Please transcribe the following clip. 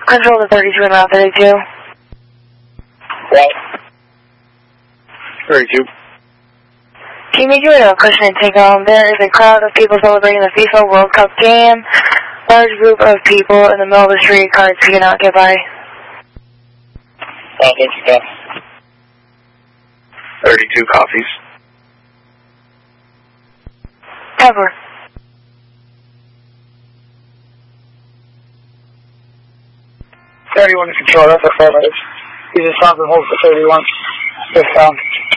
Control to 32 and Route 32. Right. 32. Can you make your way to a cushion and take home? There is a crowd of people celebrating the FIFA World Cup game. Large group of people in the middle of the street. Cars cannot get by. Thank you. 32 coffees. Cover. Control, that's affirmative. He's a stop and hold for 31. Just